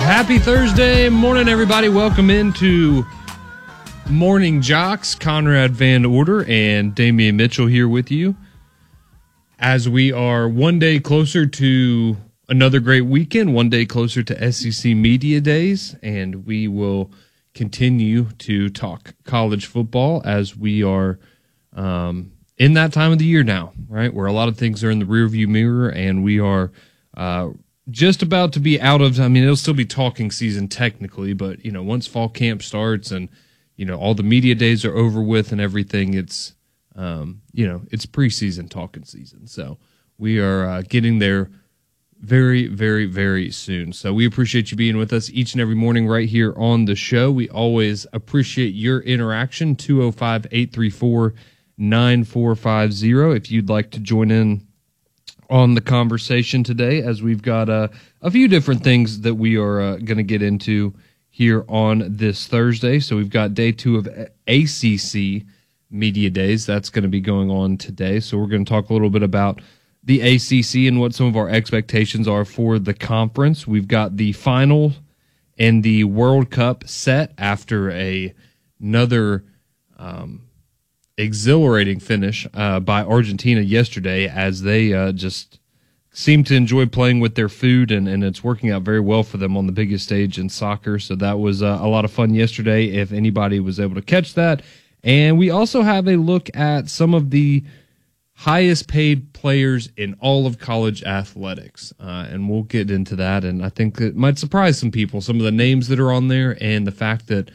Happy Thursday morning, everybody. Welcome into Morning Jocks. Conrad Van Order and Damian Mitchell here with you as we are one day closer to another great weekend, one day closer to SEC Media Days, and we will continue to talk college football as we are in that time of the year now, right, where a lot of things are in the rearview mirror, and we are just about to be out of, it'll still be talking season technically, but, once fall camp starts and, all the media days are over with and everything, it's, it's preseason talking season. So we are getting there very, very, very soon. So we appreciate you being with us each and every morning right here on the show. We always appreciate your interaction, 205-834-9450. If you'd like to join in on the conversation today, as we've got a few different things that we are going to get into here on this Thursday. So we've got day 2 of ACC Media Days. That's going to be going on today. So we're going to talk a little bit about the ACC and what some of our expectations are for the conference. We've got the final and the World Cup set after another exhilarating finish by Argentina yesterday, as they just seem to enjoy playing with their food, and it's working out very well for them on the biggest stage in soccer. So that was a lot of fun yesterday, if anybody was able to catch that. And we also have a look at some of the highest paid players in all of college athletics, and we'll get into that. And I think it might surprise some people, some of the names that are on there, and the fact that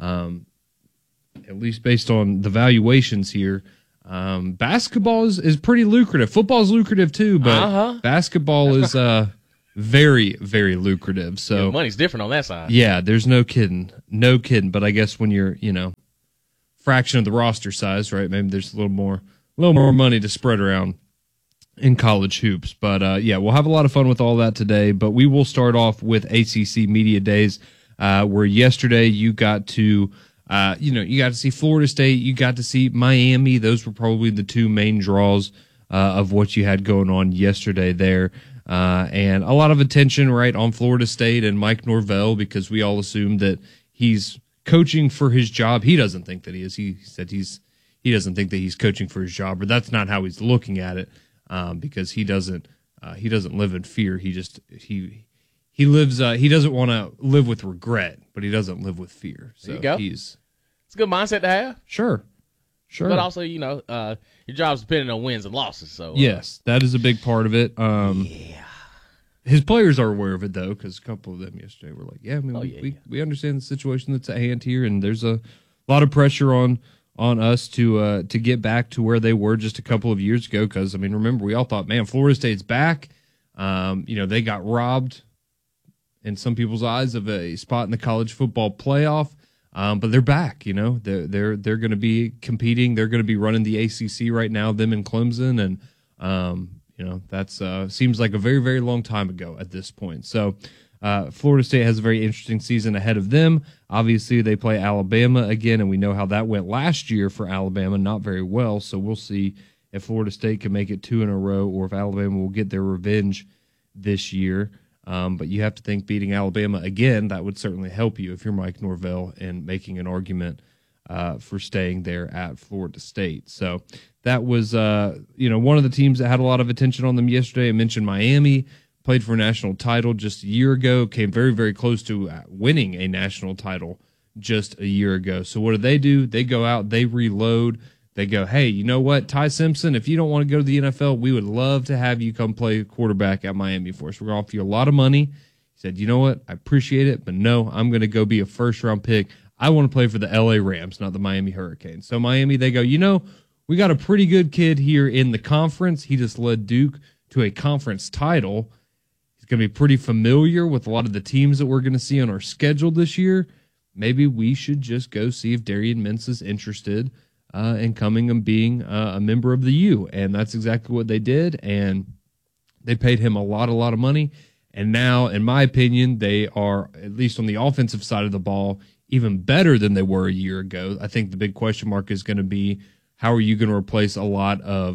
at least based on the valuations here, basketball is pretty lucrative. Football is lucrative too, but basketball is very, very lucrative. So money's different on that side. Yeah, there's no kidding. But I guess when you're, fraction of the roster size, right? Maybe there's a little more money to spread around in college hoops. But we'll have a lot of fun with all that today. But we will start off with ACC Media Days, where yesterday you got to you got to see Florida State, you got to see Miami. Those were probably the two main draws of what you had going on yesterday there. And a lot of attention, right, on Florida State and Mike Norvell, because we all assumed that he's coaching for his job. He doesn't think that he is. He said he doesn't think that he's coaching for his job, or that's not how he's looking at it, because he doesn't live in fear. He lives. He doesn't want to live with regret, but he doesn't live with fear. So there you go. It's a good mindset to have. Sure. But also, your job's dependent on wins and losses. So yes, that is a big part of it. His players are aware of it though, because a couple of them yesterday were like, we understand the situation that's at hand here, and there's a lot of pressure on us to get back to where they were just a couple of years ago. Because remember, we all thought, man, Florida State's back. They got robbed in some people's eyes of a spot in the college football playoff, but they're back. They're going to be competing. They're going to be running the ACC right now, them and Clemson, and that's seems like a very, very long time ago at this point. So Florida State has a very interesting season ahead of them. Obviously, they play Alabama again, and we know how that went last year for Alabama, not very well. So we'll see if Florida State can make it 2 in a row, or if Alabama will get their revenge this year. But you have to think beating Alabama again, that would certainly help you if you're Mike Norvell and making an argument for staying there at Florida State. So that was, one of the teams that had a lot of attention on them yesterday. I mentioned Miami, played for a national title just a year ago, came very, very close to winning a national title just a year ago. So what do? They go out, they reload. They go, hey, you know what, Ty Simpson, if you don't want to go to the NFL, we would love to have you come play quarterback at Miami for us. We're going to offer you a lot of money. He said, you know what, I appreciate it, but no, I'm going to go be a first-round pick. I want to play for the LA Rams, not the Miami Hurricanes. So Miami, they go, we got a pretty good kid here in the conference. He just led Duke to a conference title. He's going to be pretty familiar with a lot of the teams that we're going to see on our schedule this year. Maybe we should just go see if Darian Mintz is interested and coming and being a member of the U. And that's exactly what they did. And they paid him a lot of money. And now, in my opinion, they are, at least on the offensive side of the ball, even better than they were a year ago. I think the big question mark is going to be, how are you going to replace a lot of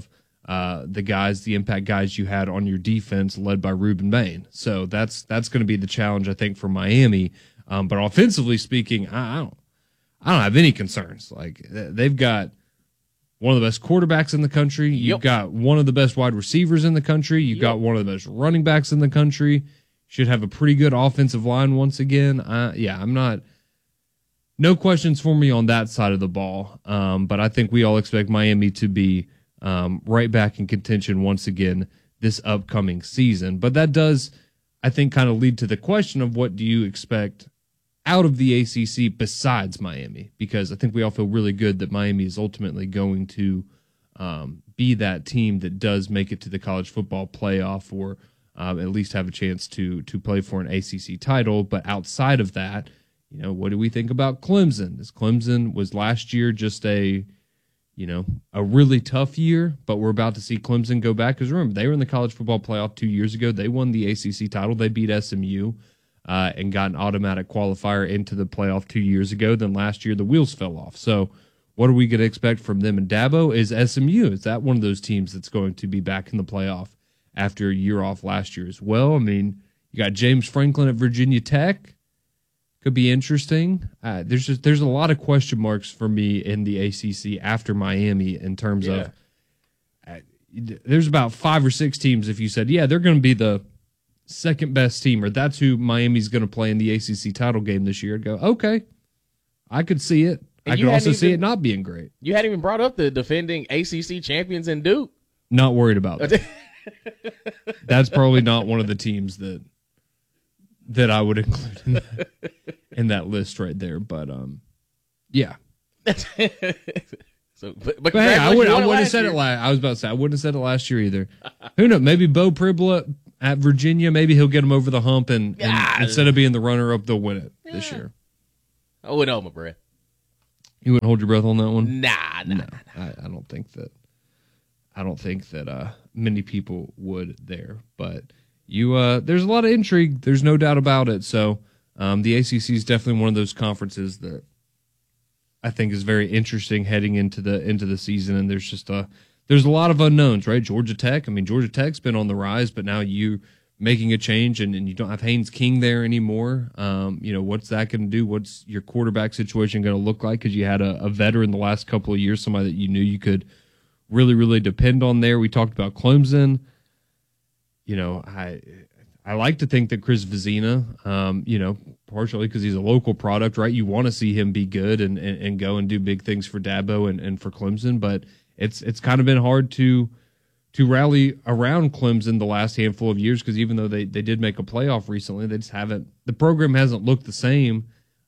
the impact guys you had on your defense, led by Ruben Bain. So that's going to be the challenge, I think, for Miami. But offensively speaking, I don't have any concerns. Like, they've got one of the best quarterbacks in the country. You've got one of the best wide receivers in the country. You've got one of the best running backs in the country. Should have a pretty good offensive line once again. I'm not. No questions for me on that side of the ball. But I think we all expect Miami to be right back in contention once again this upcoming season. But that does, I think, kind of lead to the question of what do you expect out of the ACC besides Miami? Because I think we all feel really good that Miami is ultimately going to be that team that does make it to the college football playoff, or at least have a chance to play for an ACC title. But outside of that, what do we think about Clemson? This Clemson was last year just a really tough year, but we're about to see Clemson go back. Because remember, they were in the college football playoff 2 years ago. They won the ACC title. They beat SMU and got an automatic qualifier into the playoff 2 years ago. Then last year, the wheels fell off. So what are we going to expect from them in Dabo? Is SMU, is that one of those teams that's going to be back in the playoff after a year off last year as well? I mean, you got James Franklin at Virginia Tech. Could be interesting. There's a lot of question marks for me in the ACC after Miami in terms of there's about 5 or 6 teams. If you said, they're going to be the second best team, or that's who Miami's going to play in the ACC title game this year, I'd go, okay, I could see it. I could also see it not being great. You hadn't even brought up the defending ACC champions in Duke. Not worried about that. That's probably not one of the teams that I would include in that list right there. But yeah. But hey, I wouldn't have said it last. I was about to say I wouldn't have said it last year either. Who knows? Maybe Bo Pribula at Virginia. Maybe he'll get him over the hump, and instead of being the runner-up, they'll win it this year. I wouldn't hold my breath. You wouldn't hold your breath on that one? Nah. I don't think that. I don't think that many people would there, but there's a lot of intrigue. There's no doubt about it. So the ACC is definitely one of those conferences that I think is very interesting heading into the season. And there's just there's a lot of unknowns, right? Georgia Tech. I mean, Georgia Tech's been on the rise, but now you making a change and you don't have Haynes King there anymore. What's that going to do? What's your quarterback situation going to look like? Because you had a veteran the last couple of years, somebody that you knew you could really, really depend on there. We talked about Clemson. I like to think that Chris Vizina, partially because he's a local product, right? You want to see him be good and go and do big things for Dabo and for Clemson, but it's kind of been hard to rally around Clemson the last handful of years, because even though they did make a playoff recently, they just haven't. The program hasn't looked the same,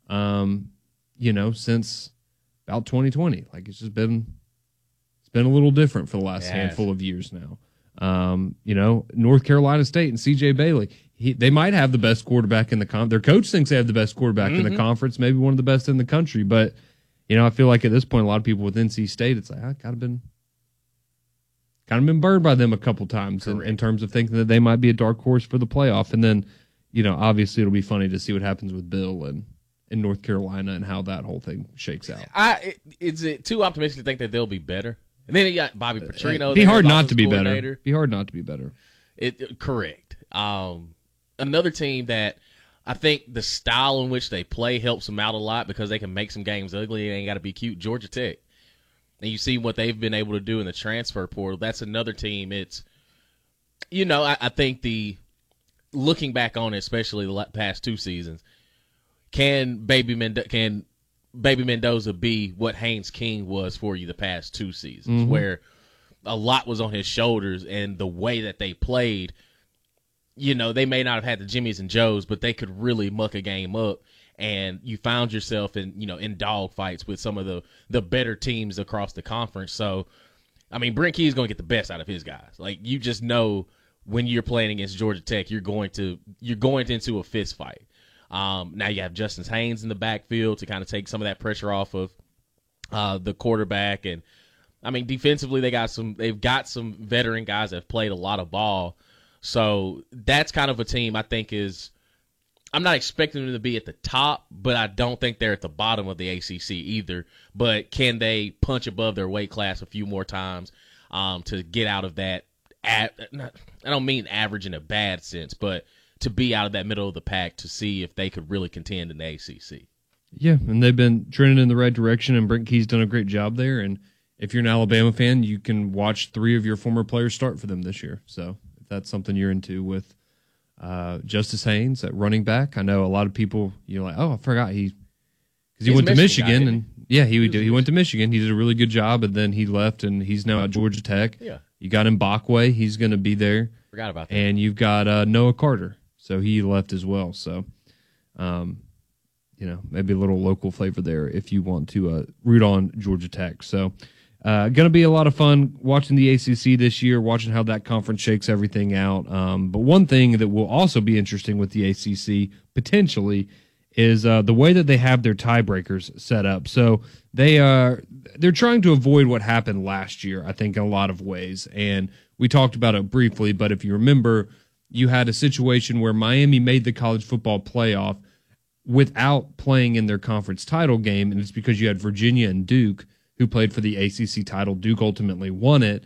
since about 2020. Like it's been a little different for the last handful of years now. North Carolina State and CJ Bailey, they might have the best quarterback in the conference. Their coach thinks they have the best quarterback in the conference, maybe one of the best in the country. But, I feel like at this point, a lot of people with NC State, it's like, I kind of been burned by them a couple times in terms of thinking that they might be a dark horse for the playoff. And then, obviously it'll be funny to see what happens with Bill and in North Carolina and how that whole thing shakes out. Is it too optimistic to think that they'll be better? And then you got Bobby Petrino. Be hard not to be better. Correct. Another team that I think the style in which they play helps them out a lot because they can make some games ugly. It ain't got to be cute. Georgia Tech. And you see what they've been able to do in the transfer portal. That's another team. It's, I think looking back on it, especially the past 2 seasons, can Baby Mendoza be what Haynes King was for you the past 2 seasons, where a lot was on his shoulders, and the way that they played, they may not have had the Jimmies and Joes, but they could really muck a game up, and you found yourself in dog fights with some of the better teams across the conference. So, I mean, Brent Key is going to get the best out of his guys. Like, you just know when you're playing against Georgia Tech, you're going into a fist fight. Now you have Justin Haynes in the backfield to kind of take some of that pressure off of the quarterback, and I mean defensively they've got some veteran guys that have played a lot of ball, so that's kind of a team I think I'm not expecting them to be at the top, but I don't think they're at the bottom of the ACC either. But can they punch above their weight class a few more times? to get out of that. I don't mean average in a bad sense, but to be out of that middle of the pack to see if they could really contend in the ACC. Yeah, and they've been trending in the right direction, and Brent Key's done a great job there. And if you're an Alabama fan, you can watch 3 of your former players start for them this year. So if that's something you're into with Justice Haynes at running back, I know a lot of people, you're like, oh, I forgot because he went to Michigan, and yeah, he went to Michigan. He did a really good job, and then he left, and he's now at Georgia Tech. Yeah, you got Mbakwe, he's going to be there. Forgot about that. And you've got Noah Carter, so he left as well. So, maybe a little local flavor there if you want to root on Georgia Tech. So, going to be a lot of fun watching the ACC this year, watching how that conference shakes everything out. But one thing that will also be interesting with the ACC potentially is the way that they have their tiebreakers set up. So they're trying to avoid what happened last year, I think, in a lot of ways. And we talked about it briefly, but if you remember, you had a situation where Miami made the college football playoff without playing in their conference title game, and it's because you had Virginia and Duke who played for the ACC title. Duke ultimately won it,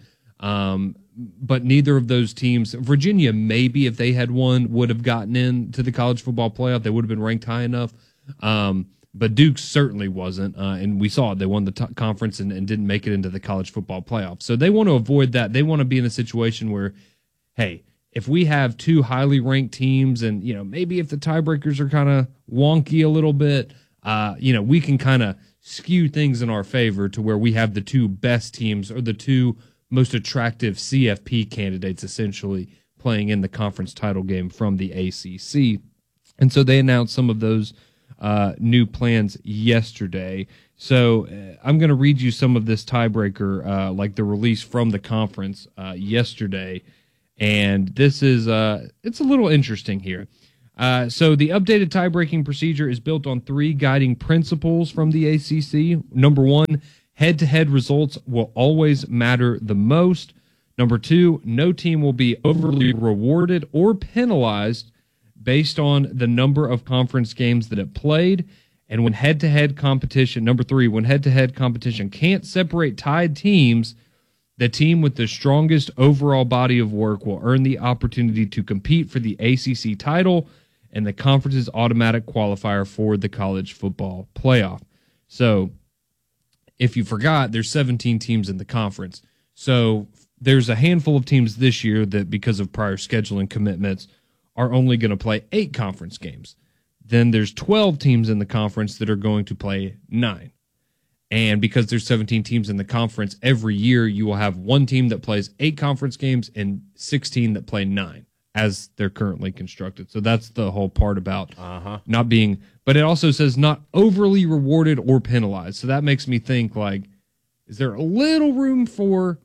but neither of those teams, Virginia maybe if they had won, would have gotten into the college football playoff. They would have been ranked high enough, but Duke certainly wasn't, and we saw it. They won the conference and didn't make it into the college football playoff. So they want to avoid that. They want to be in a situation where, hey, if we have 2 highly ranked teams and, maybe if the tiebreakers are kind of wonky a little bit, we can kind of skew things in our favor to where we have the 2 best teams or the 2 most attractive CFP candidates essentially playing in the conference title game from the ACC. And so they announced some of those new plans yesterday. So I'm going to read you some of this tiebreaker, like the release from the conference yesterday. And this is it's a little interesting here. So the updated tie-breaking procedure is built on 3 guiding principles from the ACC. Number 1, head-to-head results will always matter the most. Number 2, no team will be overly rewarded or penalized based on the number of conference games that it played. And when head-to-head competition, number 3, when head-to-head competition can't separate tied teams, the team with the strongest overall body of work will earn the opportunity to compete for the ACC title and the conference's automatic qualifier for the college football playoff. So, if you forgot, there's 17 teams in the conference. So, there's a handful of teams this year that, because of prior scheduling commitments, are only going to play 8 conference games. Then there's 12 teams in the conference that are going to play 9. And because there's 17 teams in the conference, every year you will have 1 team that plays 8 conference games and 16 that play 9 as they're currently constructed. So that's the whole part about not being, but it also says not overly rewarded or penalized. So that makes me think, like, is there a little room for,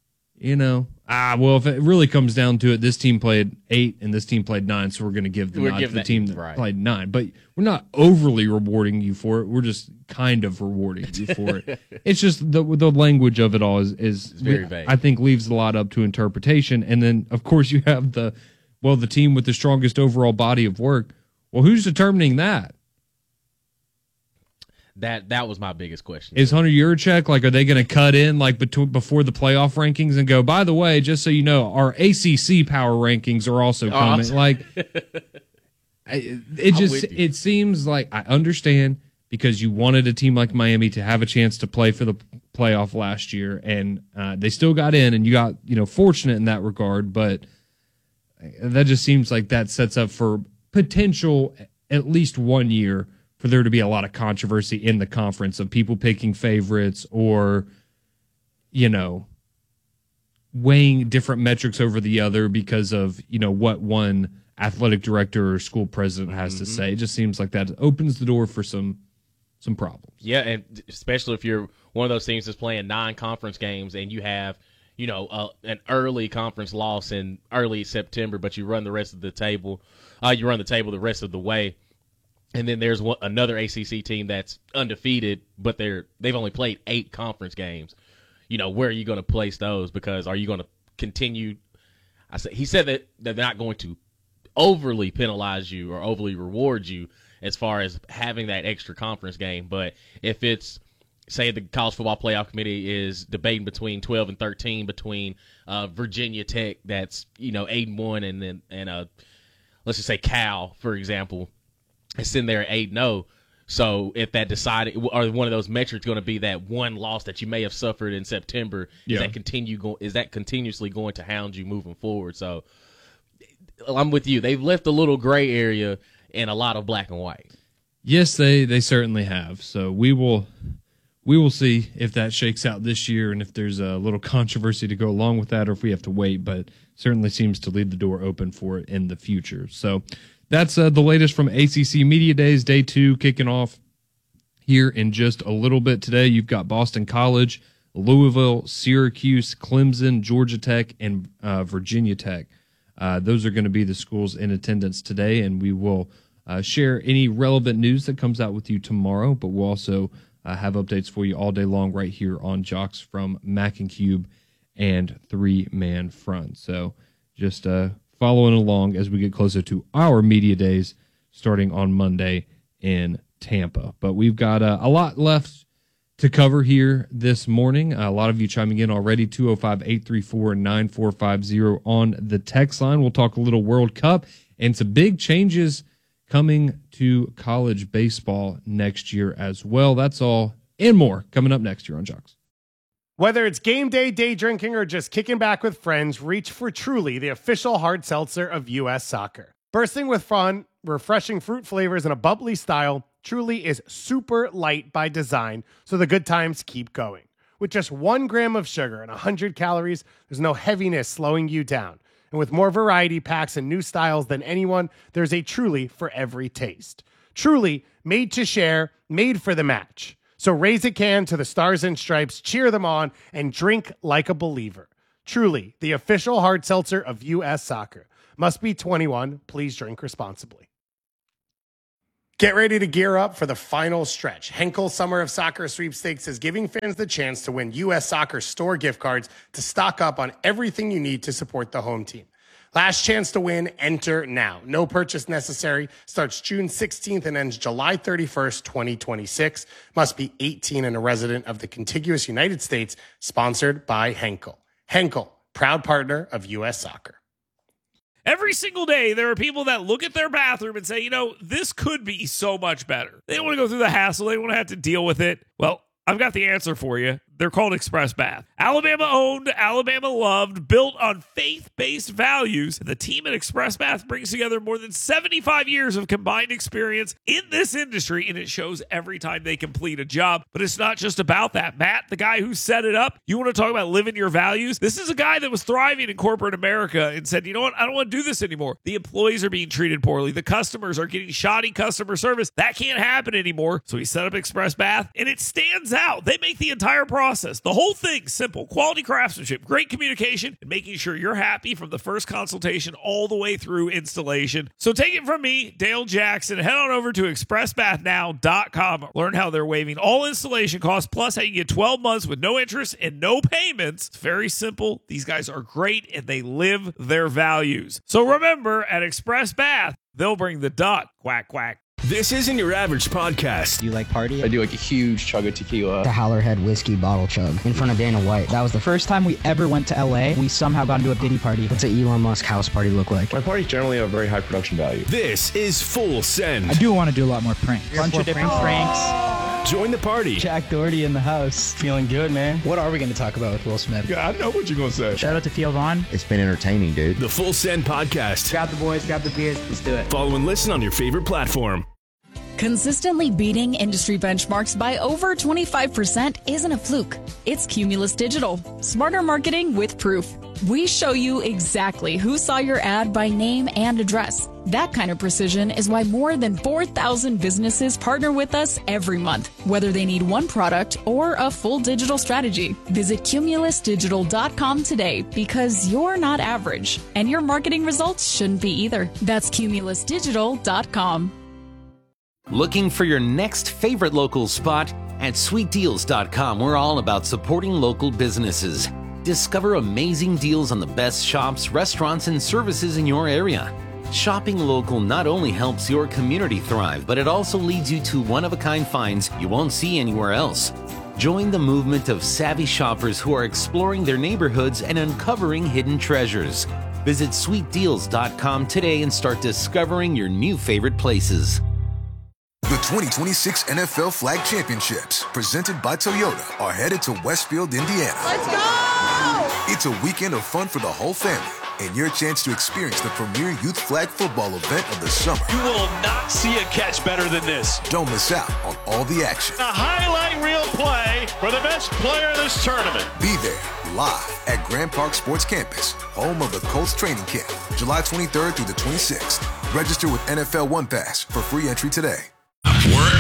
well, if it really comes down to it, this team played 8 and this team played 9, so we're going to give the nod to the team that played 9. But we're not overly rewarding you for it. We're just kind of rewarding you for it. It's just the language of it all is very vague. I think leaves a lot up to interpretation. And then, of course, you have the team with the strongest overall body of work. Well, who's determining that? That was my biggest question. Is Hunter Yurachek, are they going to cut in before the playoff rankings and go, by the way, just so you know, our ACC power rankings are also coming? It seems like I understand because you wanted a team like Miami to have a chance to play for the playoff last year, and they still got in, and you got fortunate in that regard. But that just seems like that sets up for potential at least 1 year for there to be a lot of controversy in the conference of people picking favorites or, weighing different metrics over the other because of, what one athletic director or school president has to say. It just seems like that opens the door for some problems. Yeah, and especially if you're one of those teams that's playing 9 conference games and you have, an early conference loss in early September, but you run the rest of the table. You run the table the rest of the way. And then there's another ACC team that's undefeated, but they've only played 8 conference games. Where are you going to place those? Because are you going to continue? He said that they're not going to overly penalize you or overly reward you as far as having that extra conference game. But if it's say the College Football Playoff Committee is debating between 12 and 13 between Virginia Tech, that's 8-1, and let's just say Cal, for example, is sitting there at 8-0. So if that decided, or one of those metrics going to be that one loss that you may have suffered in September, is that continuously going to hound you moving forward? So I'm with you. They've left a little gray area and a lot of black and white. Yes, they certainly have. So we will see if that shakes out this year and if there's a little controversy to go along with that, or if we have to wait. But certainly seems to leave the door open for it in the future. So that's the latest from ACC Media Days, Day 2, kicking off here in just a little bit. Today, you've got Boston College, Louisville, Syracuse, Clemson, Georgia Tech, and Virginia Tech. Those are going to be the schools in attendance today, and we will share any relevant news that comes out with you tomorrow, but we'll also have updates for you all day long right here on Jocks from Mac and Cube and Three Man Front. So just following along as we get closer to our media days starting on Monday in Tampa. But we've got a lot left to cover here this morning. A lot of you chiming in already, 205-834-9450 on the text line. We'll talk a little World Cup and some big changes coming to college baseball next year as well. That's all and more coming up next year on Jocks. Whether it's game day, day drinking, or just kicking back with friends, reach for Truly, the official hard seltzer of U.S. Soccer. Bursting with fun, refreshing fruit flavors, and a bubbly style, Truly is super light by design, so the good times keep going. With just 1 gram of sugar and 100 calories, there's no heaviness slowing you down. And with more variety packs and new styles than anyone, there's a Truly for every taste. Truly, made to share, made for the match. So raise a can to the Stars and Stripes, cheer them on, and drink like a believer. Truly, the official hard seltzer of U.S. Soccer. Must be 21. Please drink responsibly. Get ready to gear up for the final stretch. Henkel Summer of Soccer Sweepstakes is giving fans the chance to win U.S. Soccer store gift cards to stock up on everything you need to support the home team. Last chance to win, enter now. No purchase necessary. Starts June 16th and ends July 31st, 2026. Must be 18 and a resident of the contiguous United States. Sponsored by Henkel. Henkel, proud partner of U.S. Soccer. Every single day, there are people that look at their bathroom and say, this could be so much better. They don't want to go through the hassle. They don't want to have to deal with it. Well, I've got the answer for you. They're called Express Bath. Alabama owned, Alabama loved, built on faith-based values. The team at Express Bath brings together more than 75 years of combined experience in this industry, and it shows every time they complete a job. But it's not just about that. Matt, the guy who set it up, you want to talk about living your values? This is a guy that was thriving in corporate America and said, you know what? I don't want to do this anymore. The employees are being treated poorly. The customers are getting shoddy customer service. That can't happen anymore. So he set up Express Bath, and it stands out. They make the entire process, the whole thing, simple. Quality craftsmanship, great communication, and making sure you're happy from the first consultation all the way through installation. So take it from me, Dale Jackson. Head on over to expressbathnow.com. Learn how they're waiving all installation costs, plus how you get 12 months with no interest and no payments. It's very simple. These guys are great, and they live their values. So remember, at Express Bath, they'll bring the duck. Quack, quack. This isn't your average podcast. Do you like party? I do like a huge chug of tequila. The Howlerhead whiskey bottle chug in front of Dana White. That was the first time we ever went to LA. We somehow got into a Diddy party. What's an Elon Musk house party look like? My parties generally have a very high production value. This is Full Send. I do want to do a lot more pranks. Bunch of different pranks. Join the party. Jack Doherty in the house. Feeling good, man. What are we going to talk about with Will Smith? Yeah, I know what you're going to say. Shout out to Theo Vaughn. It's been entertaining, dude. The Full Send podcast. Grab the boys, grab the beers. Let's do it. Follow and listen on your favorite platform. Consistently beating industry benchmarks by over 25% isn't a fluke. It's Cumulus Digital. Smarter marketing with proof. We show you exactly who saw your ad by name and address. That kind of precision is why more than 4,000 businesses partner with us every month, whether they need one product or a full digital strategy. Visit cumulusdigital.com today, because you're not average, and your marketing results shouldn't be either. That's cumulusdigital.com. Looking for your next favorite local spot? At sweetdeals.com, we're all about supporting local businesses. Discover amazing deals on the best shops, restaurants, and services in your area. Shopping local not only helps your community thrive, but it also leads you to one-of-a-kind finds you won't see anywhere else. Join the movement of savvy shoppers who are exploring their neighborhoods and uncovering hidden treasures. Visit sweetdeals.com today and start discovering your new favorite places. The 2026 NFL Flag Championships, presented by Toyota, are headed to Westfield, Indiana. Let's go! It's a weekend of fun for the whole family and your chance to experience the premier youth flag football event of the summer. You will not see a catch better than this. Don't miss out on all the action. A highlight reel play for the best player of this tournament. Be there live at Grand Park Sports Campus, home of the Colts training camp, July 23rd through the 26th. Register with NFL One Pass for free entry today. We're